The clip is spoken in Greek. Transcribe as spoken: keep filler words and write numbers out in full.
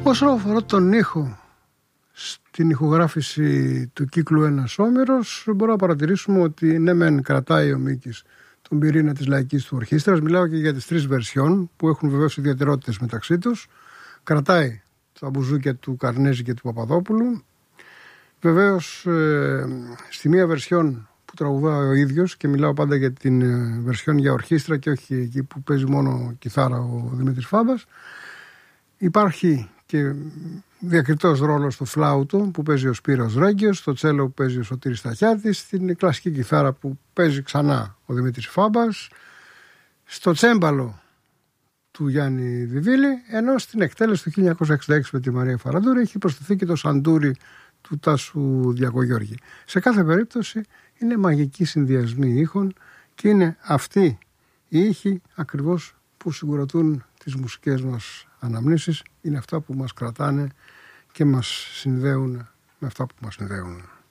Όσον αφορά τον ήχο στην ηχογράφηση του κύκλου Ένας Όμηρος, μπορούμε να παρατηρήσουμε ότι ναι μεν κρατάει ο Μίκης τον πυρήνα της λαϊκής του ορχήστρας. Μιλάω και για τις τρεις βερσιόν που έχουν βεβαίως ιδιαιτερότητες μεταξύ τους. Κρατάει τα μπουζούκια του Καρνέζη και του Παπαδόπουλου. Βεβαίως ε, στη μία βερσιόν που τραγουδάει ο ίδιος, και μιλάω πάντα για την ε, βερσιόν για ορχήστρα και όχι εκεί που παίζει μόνο κιθάρα ο Δημήτρης Φάμπας, υπάρχει και διακριτός ρόλος στο φλάουτο που παίζει ο Σπύρος Ρέγγιος, στο τσέλο που παίζει ο Σωτήρης Σταχιάτης, στην κλασική κιθάρα που παίζει ξανά ο Δημήτρης Φάμπας, στο τσέμπαλο του Γιάννη Βιβίλη, ενώ στην εκτέλεση του χίλια εννιακόσια εξήντα έξι με τη Μαρία Φαραντούρη έχει προσθεθεί και το σαντούρι του Τάσου Διακογιώργη. Σε κάθε περίπτωση είναι μαγικοί συνδυασμοί ήχων και είναι αυτοί οι ήχοι ακριβώς που συγκουρατούν τις μουσικές μας αναμνήσεις, είναι αυτά που μας κρατάνε και μας συνδέουν με αυτά που μας συνδέουν.